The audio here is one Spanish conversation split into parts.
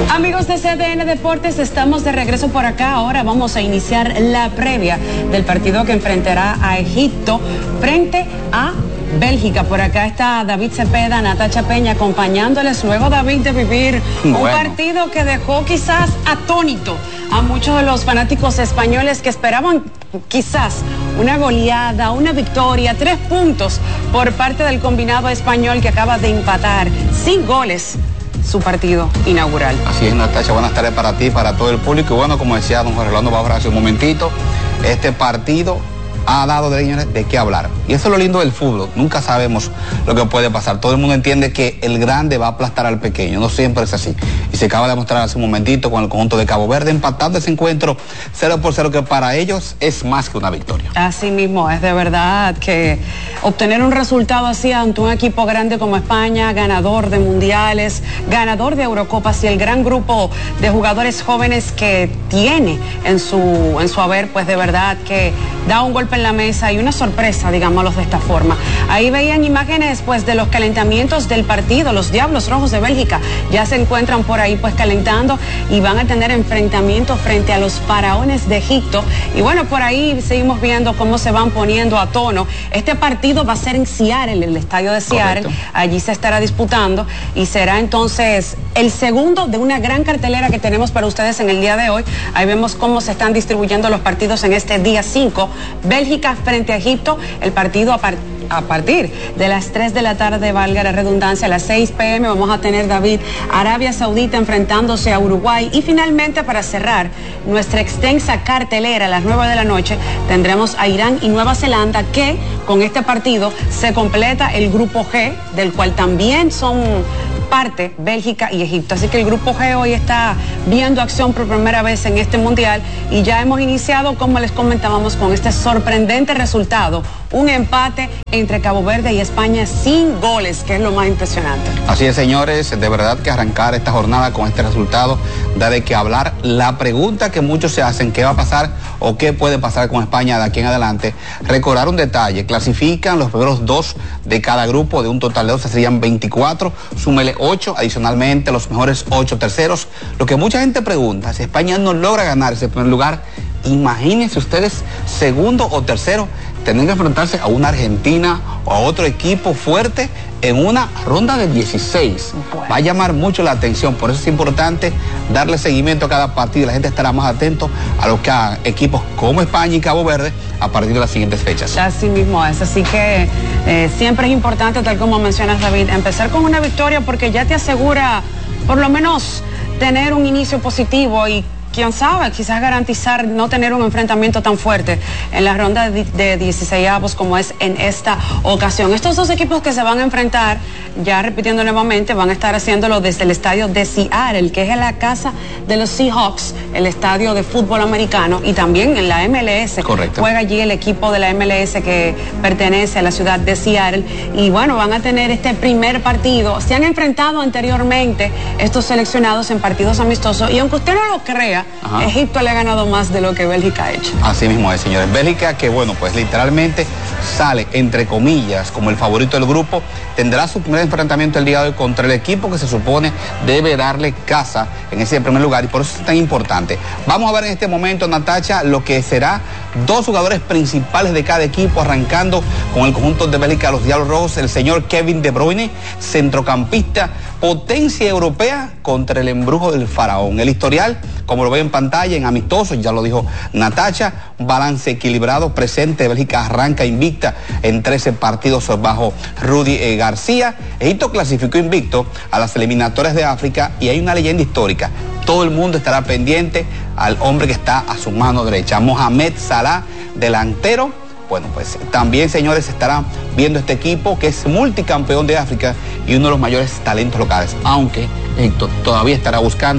Amigos de CDN Deportes, estamos de regreso por acá. Ahora vamos a iniciar la previa del partido que enfrentará a Egipto frente a Bélgica. Por acá está David Cepeda, Natacha Peña acompañándoles luego, David, de vivir un partido que dejó quizás atónito a muchos de los fanáticos españoles que esperaban quizás una goleada, una victoria, 3 puntos por parte del combinado español que acaba de empatar sin goles su partido inaugural. Así es, Natacha, buenas tardes para ti, para todo el público. Y bueno, como decía don Jorge Orlando Bárbara hace un momentito, este partido ha dado de qué hablar. Y eso es lo lindo del fútbol. Nunca sabemos lo que puede pasar. Todo el mundo entiende que el grande va a aplastar al pequeño. No siempre es así. Y se acaba de demostrar hace un momentito con el conjunto de Cabo Verde, empatando ese encuentro 0-0, que para ellos es más que una victoria. Así mismo, es de verdad que obtener un resultado así ante un equipo grande como España, ganador de mundiales, ganador de Eurocopas, y el gran grupo de jugadores jóvenes que tiene en su haber, pues de verdad que da un golpe en la mesa y una sorpresa, digámoslo de esta forma. Ahí veían imágenes pues de los calentamientos del partido. Los Diablos Rojos de Bélgica ya se encuentran por ahí pues calentando y van a tener enfrentamientos frente a los Faraones de Egipto. Y bueno, por ahí seguimos viendo cómo se van poniendo a tono. Este partido va a ser en Seattle, el estadio de Seattle. Correcto. Allí se estará disputando y será entonces el segundo de una gran cartelera que tenemos para ustedes en el día de hoy. Ahí vemos cómo se están distribuyendo los partidos en este día 5. Bélgica frente a Egipto, el partido a partir de las 3 de la tarde, valga la redundancia, a las 6 p.m. vamos a tener, David, Arabia Saudita enfrentándose a Uruguay. Y finalmente, para cerrar nuestra extensa cartelera, a las 9 de la noche tendremos a Irán y Nueva Zelanda, que con este partido se completa el grupo G, del cual también son parte Bélgica y Egipto. Así que el grupo G hoy está viendo acción por primera vez en este mundial y ya hemos iniciado, como les comentábamos, con este sorprendente resultado, un empate entre Cabo Verde y España sin goles, que es lo más impresionante. Así es, señores, de verdad que arrancar esta jornada con este resultado da de qué hablar. La pregunta que muchos se hacen, ¿qué va a pasar o qué puede pasar con España de aquí en adelante? Recordar un detalle: clasifican los primeros 2 de cada grupo, de un total de 12 serían 24, súmele 8, adicionalmente los mejores 8 terceros. Lo que mucha gente pregunta, si España no logra ganar ese primer lugar, imagínense ustedes, segundo o tercero, tener que enfrentarse a una Argentina o a otro equipo fuerte en una ronda de 16. Bueno, va a llamar mucho la atención, por eso es importante darle seguimiento a cada partido y la gente estará más atento a lo que hagan equipos como España y Cabo Verde a partir de las siguientes fechas. Así mismo es, así que siempre es importante, tal como mencionas, David, empezar con una victoria, porque ya te asegura por lo menos tener un inicio positivo y quién sabe, quizás garantizar no tener un enfrentamiento tan fuerte en la ronda de 16avos como es en esta ocasión. Estos dos equipos que se van a enfrentar, ya repitiendo nuevamente, van a estar haciéndolo desde el estadio de Seattle, que es la casa de los Seahawks, el estadio de fútbol americano, y también en la MLS. Correcto. Juega allí el equipo de la MLS que pertenece a la ciudad de Seattle. Y bueno, van a tener este primer partido. Se han enfrentado anteriormente estos seleccionados en partidos amistosos, y aunque usted no lo crea, Egipto le ha ganado más de lo que Bélgica ha hecho. Así mismo es, señores. Bélgica, que bueno, pues literalmente sale, entre comillas, como el favorito del grupo, tendrá su primer enfrentamiento el día de hoy contra el equipo que se supone debe darle casa en ese primer lugar, y por eso es tan importante. Vamos a ver en este momento, Natacha, lo que será 2 jugadores principales de cada equipo, arrancando con el conjunto de Bélgica, los Diablos Rojos, el señor Kevin De Bruyne, centrocampista, potencia europea contra el embrujo del faraón. El historial, como lo ve en pantalla, en amistosos, ya lo dijo Natacha, balance equilibrado, presente. Bélgica arranca invicta en 13 partidos bajo Rudy García. Egipto clasificó invicto a las eliminatorias de África, y hay una leyenda histórica. Todo el mundo estará pendiente al hombre que está a su mano derecha, Mohamed Salah, delantero. Bueno, pues también, señores, estarán viendo este equipo que es multicampeón de África y uno de los mayores talentos locales, aunque Egipto todavía estará buscando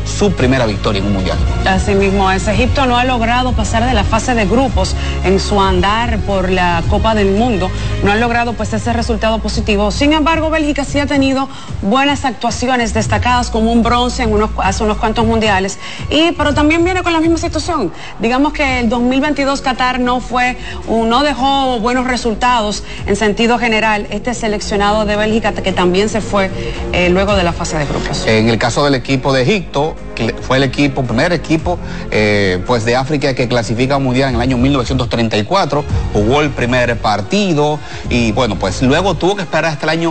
su primera victoria en un mundial. Así mismo es. Egipto no ha logrado pasar de la fase de grupos en su andar por la Copa del Mundo. No han logrado pues ese resultado positivo. Sin embargo, Bélgica sí ha tenido buenas actuaciones destacadas como un bronce hace unos cuantos mundiales. Pero también viene con la misma situación. Digamos que el 2022 Qatar no dejó buenos resultados en sentido general. Este seleccionado de Bélgica que también se fue luego de la fase de grupos. En el caso del equipo de Egipto, que fue el primer equipo pues de África que clasifica al mundial en el año 1934, jugó el primer partido y bueno, pues luego tuvo que esperar hasta el año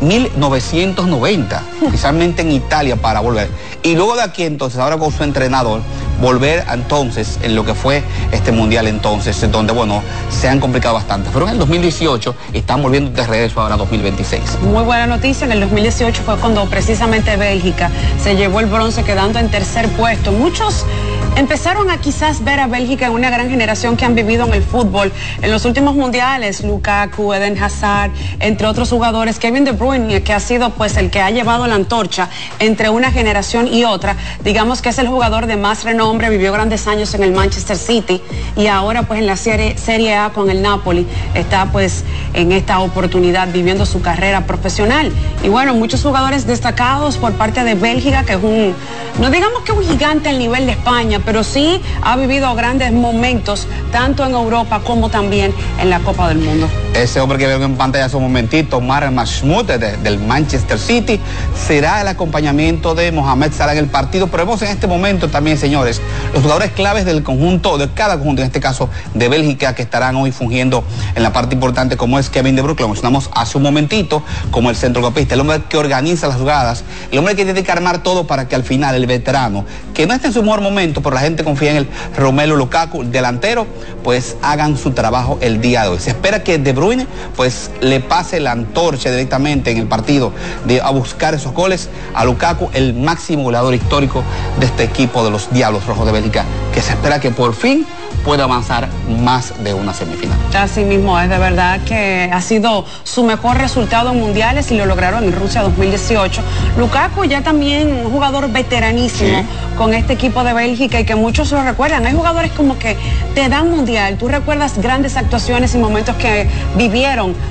1990, precisamente en Italia para volver. Y luego de aquí entonces, ahora con su entrenador, volver entonces en lo que fue este mundial entonces, donde bueno, se han complicado bastante. Pero en el 2018 están volviendo de regreso ahora 2026. Muy buena noticia, en el 2018 fue cuando precisamente Bélgica se llevó el bronce quedando en tercer puesto. Muchos empezaron a quizás ver a Bélgica en una gran generación que han vivido en el fútbol en los últimos mundiales, Lukaku, Eden Hazard, entre otros jugadores, Kevin De Bruyne, que ha sido pues el que ha llevado la antorcha entre una generación y otra. Digamos que es el jugador de más renombre, vivió grandes años en el Manchester City y ahora pues en la Serie A con el Napoli está pues en esta oportunidad viviendo su carrera profesional. Y bueno, muchos jugadores destacados por parte de Bélgica, que es no digamos que un gigante al nivel de España, pero sí ha vivido grandes momentos tanto en Europa como también en la Copa del Mundo. Ese hombre que veo en pantalla hace un momentito, Marwan Mahmoud, del Manchester City, será el acompañamiento de Mohamed Salah en el partido. Pero vemos en este momento también, señores, los jugadores claves del conjunto, de cada conjunto, en este caso de Bélgica, que estarán hoy fungiendo en la parte importante, como es Kevin De Bruyne, que lo mencionamos hace un momentito, como el centrocampista, el hombre que organiza las jugadas, el hombre que tiene que armar todo para que al final el veterano, que no está en su mejor momento, pero la gente confía en el Romelu Lukaku, delantero, pues hagan su trabajo el día de hoy. Se espera que De Bruyne pues le pase la antorcha directamente en el partido a buscar esos goles a Lukaku, el máximo goleador histórico de este equipo de los Diablos Rojos de Bélgica, que se espera que por fin puede avanzar más de una semifinal. Así mismo es, de verdad que ha sido su mejor resultado en mundiales y lo lograron en Rusia 2018. Lukaku ya también un jugador veteranísimo con este equipo de Bélgica y que muchos lo recuerdan. Hay jugadores como que te dan mundial, tú recuerdas grandes actuaciones y momentos que vivieron